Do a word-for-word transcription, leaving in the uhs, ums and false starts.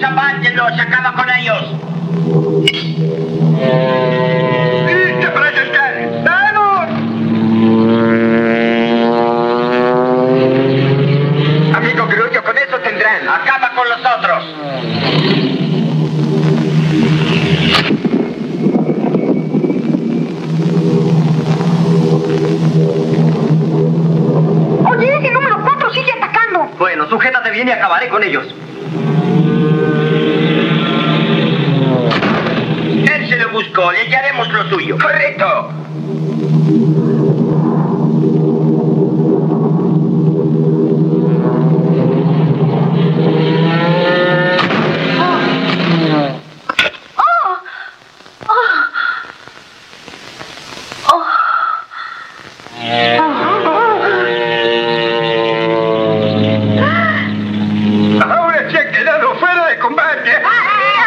apártenlos, acaba con ellos. ¡Listo para asustar! ¡Vamos! Amigo Grullo, con eso tendrán. Acaba con los otros. Oye, ese número cuatro sigue atacando. Bueno, sujétate bien y acabaré con ellos. Él se lo buscó, le haremos lo suyo. ¡Correcto!